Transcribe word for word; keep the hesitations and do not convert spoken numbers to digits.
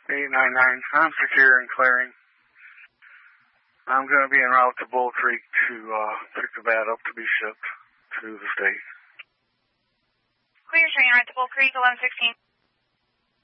eight nine nine. I'm secure and clearing. I'm going to be en route to Bull Creek to uh, pick the bat up to be shipped to the state. Clear train right to Bull Creek, eleven sixteen.